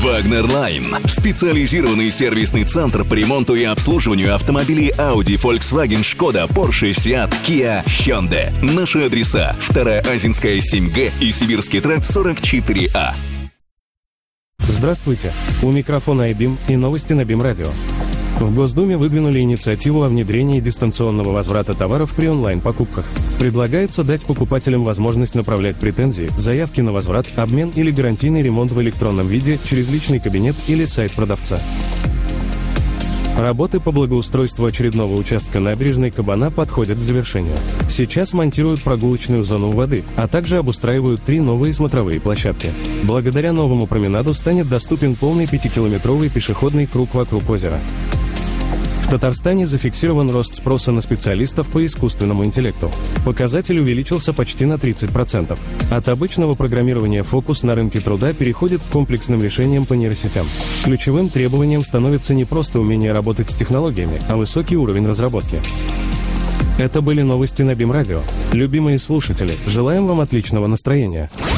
Wagner Line – специализированный сервисный центр по ремонту и обслуживанию автомобилей Audi, Volkswagen, Skoda, Porsche, Seat, Kia, Hyundai. Наши адреса: 2-я Азинская, 7Г и Сибирский тракт 44А. Здравствуйте, у микрофона iBeam и новости на BeamRadio. В Госдуме выдвинули инициативу о внедрении дистанционного возврата товаров при онлайн-покупках. Предлагается дать покупателям возможность направлять претензии, заявки на возврат, обмен или гарантийный ремонт в электронном виде через личный кабинет или сайт продавца. Работы по благоустройству очередного участка набережной Кабана подходят к завершению. Сейчас монтируют прогулочную зону у воды, а также обустраивают 3 новые смотровые площадки. Благодаря новому променаду станет доступен полный 5-километровый пешеходный круг вокруг озера. В Татарстане зафиксирован рост спроса на специалистов по искусственному интеллекту. Показатель увеличился почти на 30%. От обычного программирования фокус на рынке труда переходит к комплексным решениям по нейросетям. Ключевым требованием становится не просто умение работать с технологиями, а высокий уровень разработки. Это были новости на BeamRadio. Любимые слушатели, желаем вам отличного настроения.